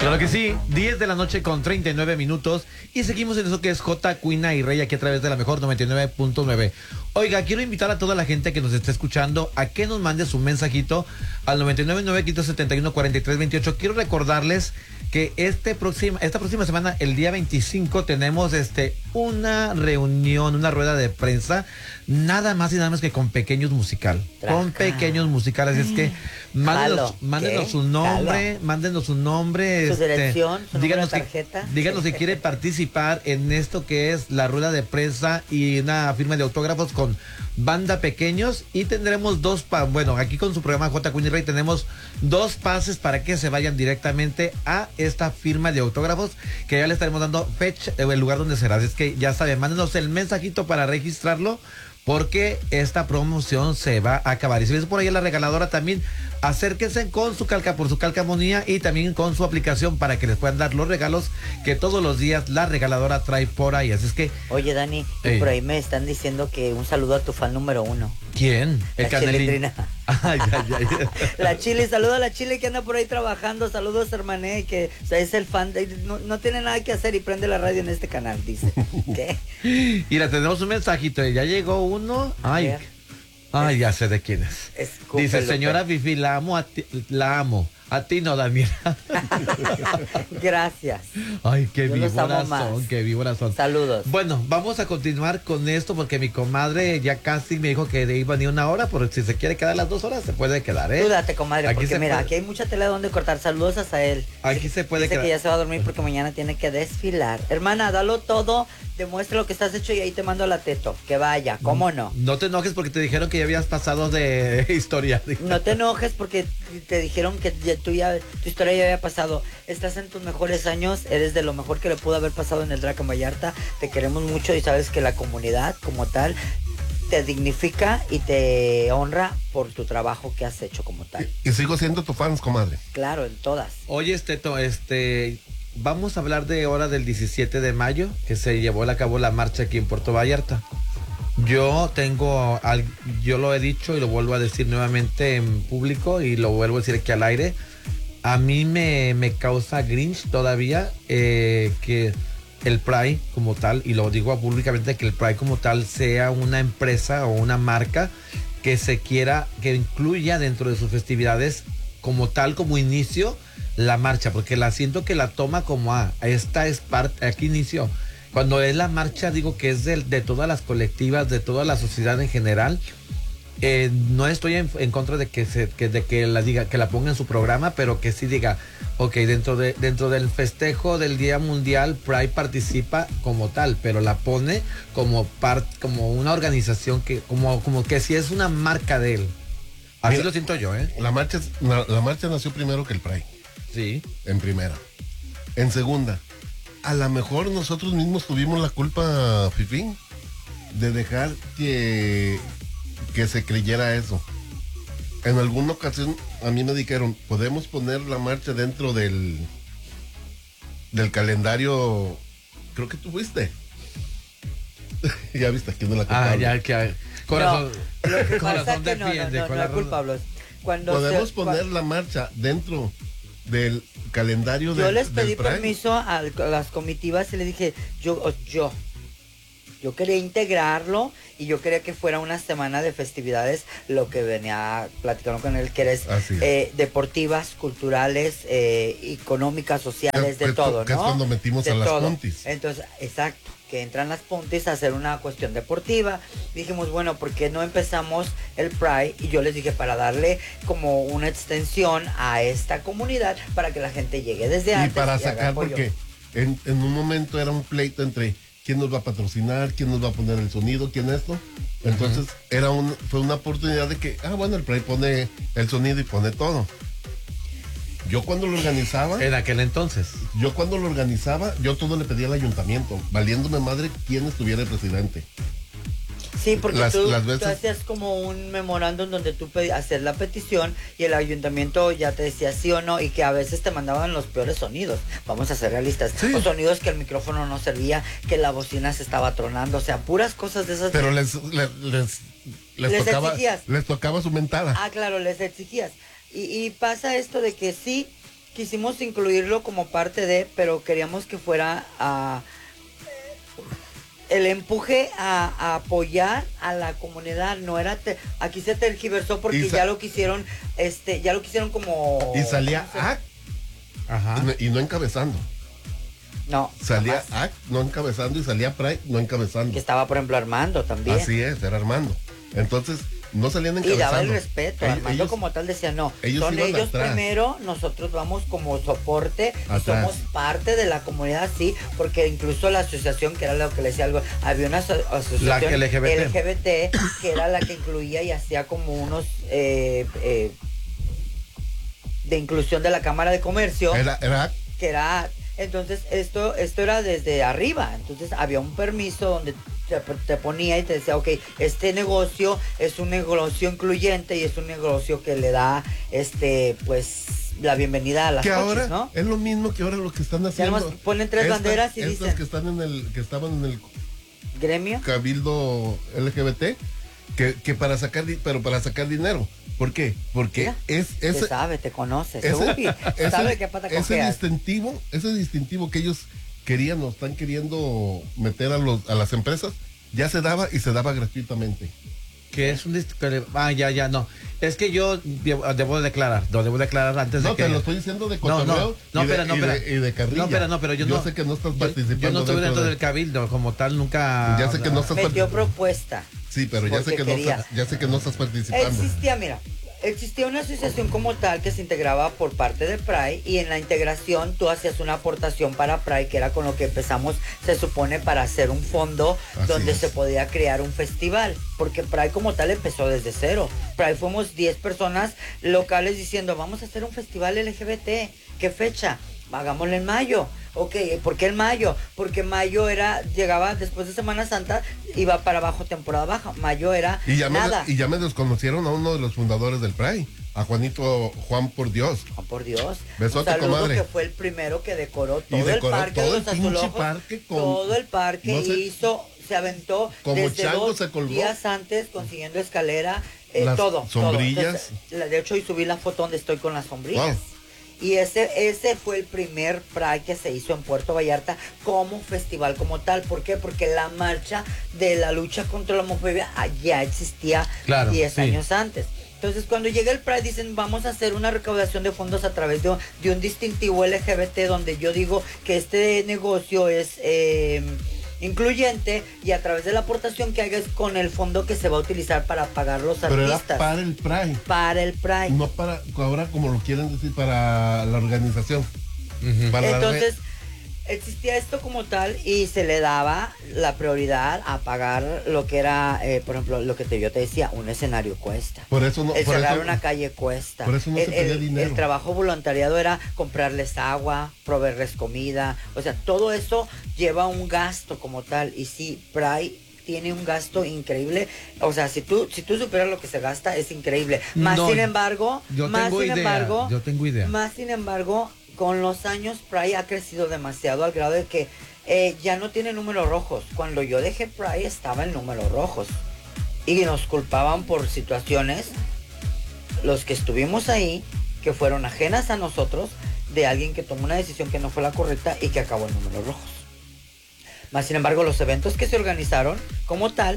Claro que sí, 10 de la noche con 39 minutos y seguimos en eso que es J, Cuina y Rey aquí a través de la mejor 99.9. Oiga, quiero invitar a toda la gente que nos esté escuchando a que nos mande su mensajito al 999-571-4328. Quiero recordarles que esta próxima semana, el día 25, tenemos una reunión, una rueda de prensa, nada más y nada menos que con Pequeños Musical. Con Pequeños Musicales, es que mándenos su nombre, su dirección, su número de tarjeta. Díganos si quiere participar en esto que es la rueda de prensa y una firma de autógrafos con Banda Pequeños, y tendremos aquí con su programa J. Queen y Rey tenemos 2 pases para que se vayan directamente a esta firma de autógrafos, que ya le estaremos dando fecha, el lugar donde será. Así es que ya saben, mándenos el mensajito para registrarlo, porque esta promoción se va a acabar. Y si ves por ahí la regaladora también, acérquense con su calcamonía y también con su aplicación para que les puedan dar los regalos que todos los días la regaladora trae por ahí. Así es que... Oye, Dani, por ahí me están diciendo que un saludo a tu fan número 1. ¿Quién? El Canelín. Ay. La Chile, saluda a la Chile que anda por ahí trabajando. Saludos, hermané, que es el fan. No tiene nada que hacer y prende la radio en este canal, dice. ¿Qué? Y la tenemos un mensajito. Ya llegó uno. Ay, ya sé de quién es. Dice, señora Fifi, la amo a ti, la amo. A ti no, Daniela. Gracias. Ay, qué víboras son, qué víboras son. Saludos. Bueno, vamos a continuar con esto porque mi comadre ya casi me dijo que iba ni una hora, pero si se quiere quedar las 2 horas, se puede quedar, ¿eh? Tú date, comadre, porque mira, aquí hay mucha tela donde cortar. Saludos a Sael. Aquí se puede quedar. Dice que ya se va a dormir porque mañana tiene que desfilar. Hermana, dalo todo, demuestra lo que estás hecho y ahí te mando la teto. Que vaya, ¿cómo no? No te enojes porque te dijeron que ya habías pasado de historia. No te enojes porque te dijeron que tu historia ya había pasado. Estás en tus mejores años, eres de lo mejor que le pudo haber pasado en el Draca Vallarta. Te queremos mucho y sabes que la comunidad como tal te dignifica y te honra por tu trabajo que has hecho como tal. Y sigo siendo tu fans, comadre. Claro, en todas. Oye, vamos a hablar de ahora del 17 de mayo, que se llevó a cabo la marcha aquí en Puerto Vallarta. Yo lo he dicho y lo vuelvo a decir nuevamente en público y lo vuelvo a decir aquí al aire. A mí me causa Grinch todavía que el Pride como tal, y lo digo públicamente, que el Pride como tal sea una empresa o una marca que que incluya dentro de sus festividades como tal, como inicio, la marcha, porque la siento que la toma como esta es parte, aquí inició. Cuando es la marcha, digo que es de todas las colectivas, de toda la sociedad en general. No estoy en contra de que la ponga en su programa, pero que sí diga, ok, dentro del festejo del Día Mundial, Pride participa como tal, pero la pone como una organización como que sí es una marca de él. Así lo siento yo, ¿eh? La marcha nació primero que el Pride. Sí. En primera. En segunda, a lo mejor nosotros mismos tuvimos la culpa, Fifín, de dejar que se creyera eso. En alguna ocasión a mí me dijeron, podemos poner la marcha dentro del calendario. Creo que tú fuiste. Ya viste, aquí no la culpable. Ya que corazón, no, lo que corazón pasa que defiende, no es culpable. Podemos poner la marcha dentro del calendario yo les pedí Pride. permiso a las comitivas y les dije, yo quería integrarlo y yo quería que fuera una semana de festividades, lo que venía platicando con él, que es deportivas, culturales, económicas, sociales, de todo, ¿no? Que es cuando metimos de a las todo. puntis. Entonces, exacto, que entran las puntis a hacer una cuestión deportiva. Dijimos, bueno, ¿por qué no empezamos el Pride? Y yo les dije, para darle como una extensión a esta comunidad, para que la gente llegue desde antes. Y para sacar, porque en un momento era un pleito entre quién nos va a patrocinar, quién nos va a poner el sonido, quién esto. Entonces fue una oportunidad de que, bueno, el Pride pone el sonido y pone todo. Yo cuando lo organizaba... En aquel entonces. Yo cuando lo organizaba, yo todo le pedía al ayuntamiento, valiéndome madre quién estuviera el presidente. Sí, porque tú hacías como un memorándum donde tú hacías la petición y el ayuntamiento ya te decía sí o no, y que a veces te mandaban los peores sonidos. Vamos a ser realistas. Sí. Los sonidos que el micrófono no servía, que la bocina se estaba tronando, o sea, puras cosas de esas. Pero les tocaba su mentada. Claro, les exigías. Y pasa esto de que sí, quisimos incluirlo como parte de, pero queríamos que fuera el empuje a apoyar a la comunidad. No era aquí se tergiversó porque ya lo quisieron como, y salía ACT. Ajá. Y no encabezando. No, salía jamás. ACT no encabezando y salía Pride no encabezando. Que estaba, por ejemplo, Armando también. Así es, era Armando. Entonces, no salían encabezando. Y daba el respeto. Armando como tal decía, no, son ellos atrás. primero, nosotros vamos como soporte, y Atrás. somos parte de la comunidad, sí, porque incluso la asociación, que era lo que le decía algo, había una asociación La LGBT. que era la que incluía y hacía como unos de inclusión de la Cámara de Comercio. Era Que era, entonces esto era desde arriba, entonces había un permiso donde te ponía y te decía, ok, este negocio es un negocio incluyente y es un negocio que le da pues la bienvenida a las que coches, ahora ¿no? es lo mismo que ahora lo que están haciendo. Además, ponen tres banderas y estas dicen que estaban en el gremio cabildo LGBT que para sacar dinero. ¿Por qué? Porque Mira, te sabe, te conoce, sabe qué pata cojeas. ese distintivo que ellos querían o están queriendo meter a las empresas, ya se daba y se daba gratuitamente. Que es un ya, no. Es que yo debo declarar antes de No, que... te lo estoy diciendo de cotorreo y de carrilla. Pero yo sé que no estás participando. Yo no estuve dentro del cabildo, como tal, nunca... Ya sé que no estás metió propuesta. Sí, pero ya sé que no estás participando. Existía una asociación como tal que se integraba por parte de Pride, y en la integración tú hacías una aportación para Pride, que era con lo que empezamos, se supone, para hacer un fondo donde se podía crear un festival, porque Pride como tal empezó desde cero. Pride fuimos 10 personas locales diciendo, vamos a hacer un festival LGBT. ¿Qué fecha? Hagámoslo en mayo. Ok, ¿por qué en mayo? Porque mayo llegaba después de Semana Santa, iba para abajo, temporada baja. Mayo era nada. Y ya me desconocieron a uno de los fundadores del Pride, a Juan por Dios. Juan por Dios. Besote, un saludo, comadre. Que fue el primero que decoró todo el parque de los Azulejos. Todo el parque se aventó como desde chango 2 se colgó. días antes, consiguiendo escalera, las todo. sombrillas. Todo. Entonces, de hecho, hoy subí la foto donde estoy con las sombrillas. Wow. Y ese fue el primer Pride que se hizo en Puerto Vallarta como festival como tal. ¿Por qué? Porque la marcha de la lucha contra la homofobia ya existía 10 años antes. Entonces, cuando llega el Pride, dicen, vamos a hacer una recaudación de fondos a través de un distintivo LGBT, donde yo digo que este negocio es incluyente, y a través de la aportación que hagas con el fondo que se va a utilizar para pagar los artistas. Pero era para el Pride. Para el Pride. No para, ahora como lo quieren decir, para la organización. Entonces, existía esto como tal y se le daba la prioridad a pagar lo que era, por ejemplo, lo que yo te decía, un escenario cuesta. Por eso no, el cerrar una calle cuesta. Por eso no se pedía dinero. El trabajo voluntariado era comprarles agua, proveerles comida. O sea, todo eso lleva un gasto como tal. Y sí, Pride tiene un gasto increíble. O sea, si tú supieras lo que se gasta, es increíble. Sin embargo, yo tengo idea. Más sin embargo, con los años Pride ha crecido demasiado al grado de que ya no tiene números rojos. Cuando yo dejé Pride estaba en números rojos y nos culpaban por situaciones, los que estuvimos ahí, que fueron ajenas a nosotros, de alguien que tomó una decisión que no fue la correcta y que acabó en números rojos. Más sin embargo, los eventos que se organizaron como tal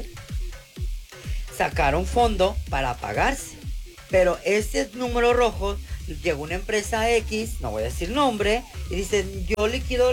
sacaron fondo para pagarse, pero ese número rojo llegó una empresa X, no voy a decir nombre, y dicen, yo liquido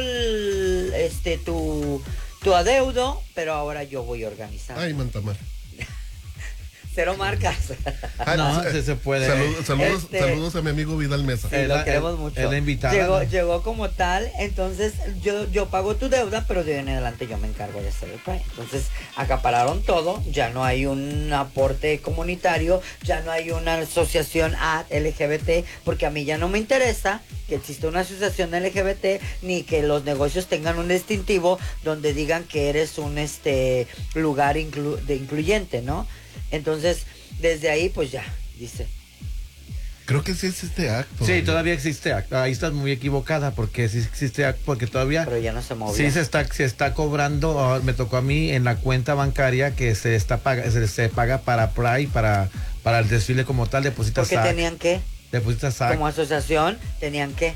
tu adeudo, pero ahora yo voy a organizar. Ay, Mantamar. Cero marcas. No, se puede. Saludos a mi amigo Vidal Mesa. Sí, lo queremos mucho. Él invitado. Llegó como tal, entonces yo pago tu deuda, pero de ahí en adelante yo me encargo de hacer el Pride. Entonces acapararon todo, ya no hay un aporte comunitario, ya no hay una asociación LGBT, porque a mí ya no me interesa que exista una asociación LGBT, ni que los negocios tengan un distintivo donde digan que eres un lugar incluyente, ¿no? Entonces, desde ahí, pues ya, dice. Creo que sí existe acto. Sí, todavía existe acto. Ahí estás muy equivocada, porque sí existe acto, porque todavía... Pero ya no se movió. Sí se está cobrando, me tocó a mí en la cuenta bancaria que se paga para Pride, para el desfile como tal, depositas ¿Porque tenían que? Depositas SAC. Como asociación, tenían que.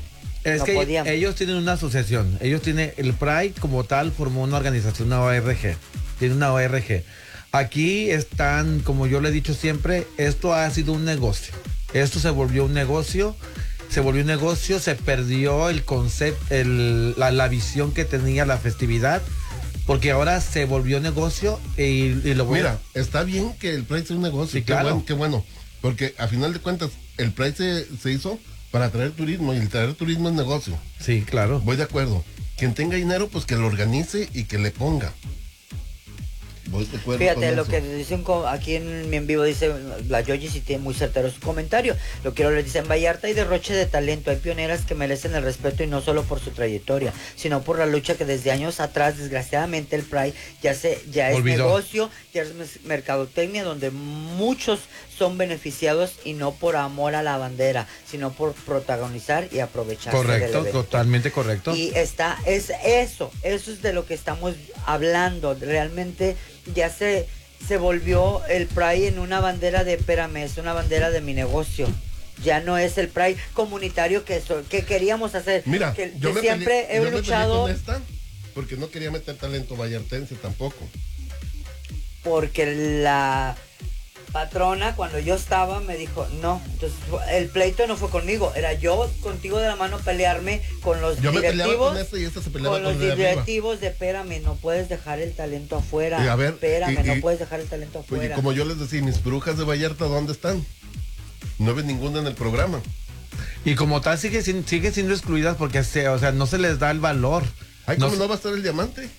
Es no que podíamos. ellos tienen una asociación. Ellos tienen, el Pride como tal formó una organización, una ORG. Tiene una ORG. Aquí están, como yo le he dicho siempre, esto ha sido un negocio. Esto se volvió un negocio. Se perdió el concepto, la visión que tenía la festividad. Porque ahora se volvió negocio y lo voy Mira, está bien que el Pride sea un negocio. Sí, claro. Qué bueno. Porque a final de cuentas, el Pride se hizo para atraer turismo y el traer turismo es negocio. Sí, claro. Voy de acuerdo. Quien tenga dinero, pues que lo organice y que le ponga. Voy de acuerdo. Fíjate, con lo eso. que dicen aquí en mi en vivo, dice la Yoyi, sí tiene muy certero su comentario. Lo quiero leer, dice: en Vallarta hay derroche de talento, hay pioneras que merecen el respeto y no solo por su trayectoria, sino por la lucha que desde años atrás, desgraciadamente, el Pride ya es Olvidó. negocio, ya es mercadotecnia, donde muchos son beneficiados y no por amor a la bandera, sino por protagonizar y aprovecharse del Correcto, evento. totalmente correcto. Y eso es de lo que estamos hablando. Realmente ya se volvió el Pride en una bandera de espérame, es una bandera de mi negocio. Ya no es el Pride comunitario que queríamos hacer. Mira, que yo me siempre peleé- yo he me peleé luchado con esta porque no quería meter talento vallartense tampoco. porque la patrona cuando yo estaba me dijo no, entonces el pleito no fue conmigo, era yo contigo de la mano pelearme con los Yo me peleaba directivos, con esta y esta se peleaba con con los el de arriba. directivos de espérame, no puedes dejar el talento afuera, Y a ver, espérame, y- no puedes dejar el talento Oye, afuera. como yo les decía, mis brujas de Vallarta, ¿dónde están? No ves ninguna en el programa. Y como tal sigue siendo excluidas porque o sea, no se les da el valor. Ay, No ¿cómo no va a estar el diamante?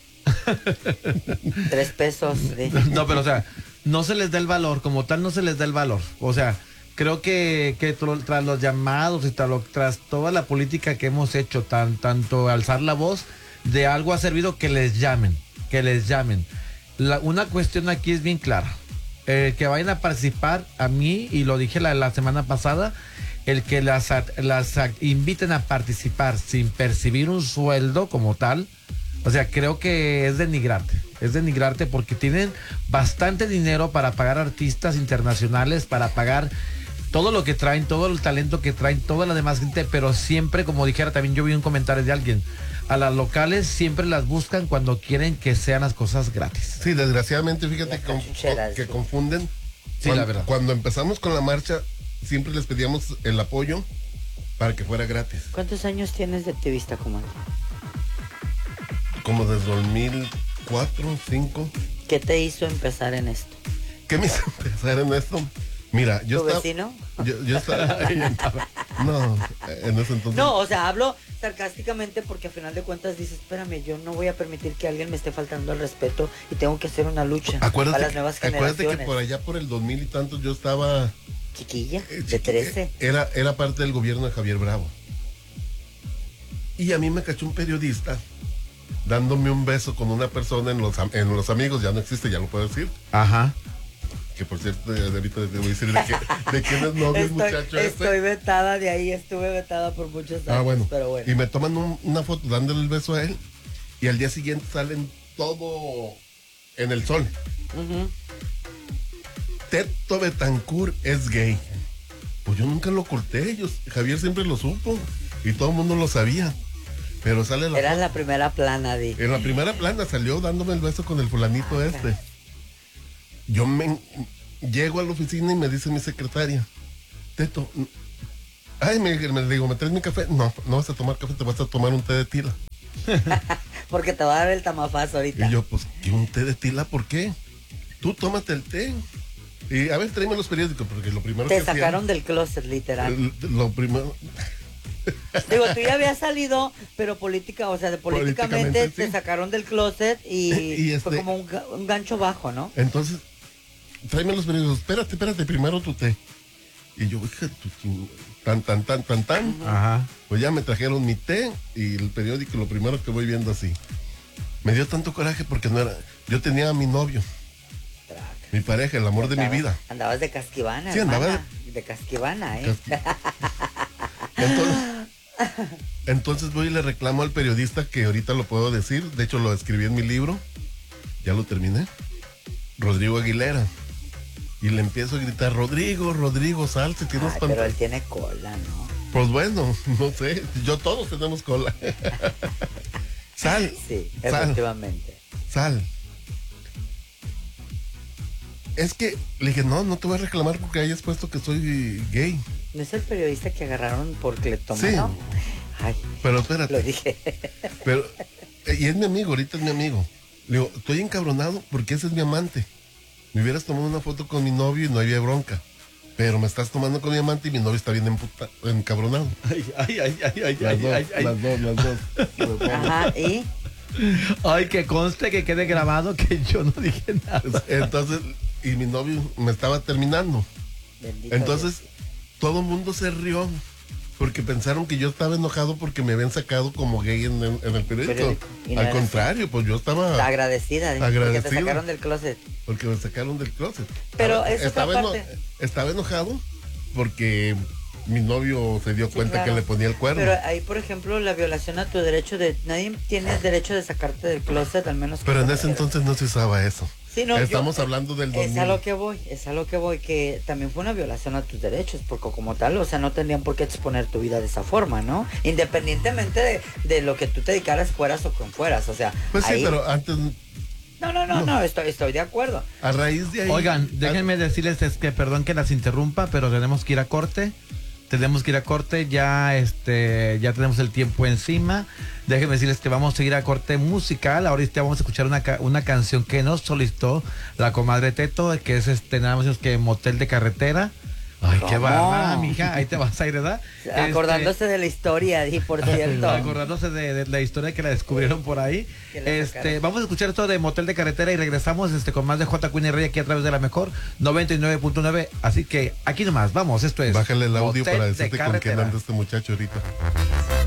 3 pesos. No, pero o sea, no se les da el valor, como tal no se les da el valor. O sea, creo que tras los llamados y tras toda la política que hemos hecho, tanto alzar la voz, de algo ha servido que les llamen. Una cuestión aquí es bien clara. Que vayan a participar, a mí, y lo dije la semana pasada, el que las inviten a participar sin percibir un sueldo como tal, o sea, creo que es denigrarte porque tienen bastante dinero para pagar artistas internacionales, para pagar todo lo que traen, todo el talento que traen, toda la demás gente, pero siempre, como dijera, también yo vi un comentario de alguien, a las locales siempre las buscan cuando quieren que sean las cosas gratis. Sí, desgraciadamente, fíjate Las cachucheras, que sí. confunden. Sí, la verdad. Cuando empezamos con la marcha, siempre les pedíamos el apoyo para que fuera gratis. ¿Cuántos años tienes de activista, comandante? Como desde 2004, 2005. ¿Qué te hizo empezar en esto? ¿Qué me hizo empezar en esto? Mira, yo ¿Tu estaba... vecino? Yo estaba... No, en ese entonces... No, o sea, hablo sarcásticamente porque a final de cuentas dices, espérame, yo no voy a permitir que alguien me esté faltando el respeto y tengo que hacer una lucha para las nuevas Acuérdate que generaciones. por allá por el 2000 y tantos yo estaba... Chiquilla, de chiqui- 13. Era parte del gobierno de Javier Bravo. Y a mí me cachó un periodista dándome un beso con una persona en los amigos, ya no existe, ya lo puedo decir. Ajá. Que por cierto, ahorita te voy a decir de quién es novio el muchacho Estoy vetada de ahí, estuve vetada por muchos años, bueno. pero bueno. Y me toman una foto dándole el beso a él y al día siguiente salen todo en el sol. Ujú. Teto Betancourt es gay. Pues yo nunca lo oculté, Javier siempre lo supo y todo el mundo lo sabía. Pero sale la Era foto. la primera plana, Di. En la primera plana salió dándome el beso con el fulanito este. Yo llego a la oficina y me dice mi secretaria, Teto, me digo, ¿me traes mi café? No, no vas a tomar café, te vas a tomar un té de tila. Porque te va a dar el tamafazo ahorita. Y yo, pues, ¿qué un té de tila? ¿Por qué? Tú tómate el té. Y a ver, tráeme los periódicos, porque lo primero Te que hacía- sacaron del closet, literal. Lo primero... Digo, tú ya habías salido, pero políticamente Políticamente, te sí. sacaron del closet y, Y fue como un gancho bajo, ¿no? Entonces, tráeme los periódicos. Espérate, primero tu té. Y yo, hija, tan. Ajá. Pues ya me trajeron mi té y el periódico, lo primero que voy viendo así. Me dio tanto coraje porque no era... Yo tenía a mi novio, mi pareja, el amor de mi vida. Andabas de casquivana, Sí, andaba hermana. De casquivana, ¿eh? Entonces voy y le reclamo al periodista, que ahorita lo puedo decir, de hecho lo escribí en mi libro, ya lo terminé, Rodrigo Aguilera. Y le empiezo a gritar, Rodrigo, sal, si tienes Ay, pero él tiene cola, ¿no? Pues bueno, no sé, todos tenemos cola. Sal. Sí, Sal. efectivamente. Sal. Es que le dije, no te voy a reclamar porque hayas puesto que soy gay. ¿No es el periodista que agarraron por cleptómano? Sí. Ay, Pero espérate. lo dije. Pero, y es mi amigo, ahorita es mi amigo. Le digo, estoy encabronado porque ese es mi amante. Me hubieras tomado una foto con mi novio y no había bronca. Pero me estás tomando con mi amante y mi novio está bien encabronado. Las dos. Ajá, ¿y? Ay, que conste, que quede grabado que yo no dije nada. Entonces, y mi novio me estaba terminando. Bendito Entonces, todo el mundo se rió porque pensaron que yo estaba enojado porque me habían sacado como gay en el periódico. Y no Al era contrario, pues yo estaba Dios. Agradecida, porque te Agradecido. sacaron del closet. porque me sacaron del closet. Pero es otra estaba, parte. estaba enojado porque mi novio se dio Sí, cuenta claro. que le ponía el cuerno. Pero ahí, por ejemplo, la violación a tu derecho de... Nadie tiene derecho de sacarte del closet, al menos... Pero en que- ese entonces no se usaba eso. Sí, no, Estamos hablando del 2000. Es a lo que voy, que también fue una violación a tus derechos, porque como tal, o sea, no tendrían por qué exponer tu vida de esa forma, ¿no? Independientemente de lo que tú te dedicaras, fueras o con fueras, o sea... Pues ahí- sí, pero antes, No, estoy de acuerdo. a raíz de ahí... Oigan, déjenme decirles que perdón que las interrumpa, pero tenemos que ir a corte. Ya ya tenemos el tiempo encima. Déjenme decirles que vamos a ir a corte musical. Ahorita vamos a escuchar una canción que nos solicitó la comadre Teto, que es nada más que Motel de Carretera. Ay, qué ¿Cómo? bárbara, mija, ahí te vas a ir, ¿verdad? Acordándose de la historia, y por cierto. Acordándose de la historia que la descubrieron por ahí. Que la sacaron. Vamos a escuchar esto de Motel de Carretera y regresamos con más de J. Queen y Rey aquí a través de la mejor 99.9. Así que aquí nomás, vamos, esto es Bájale el audio Motel para de decirte con quién Carretera. anda este muchacho ahorita.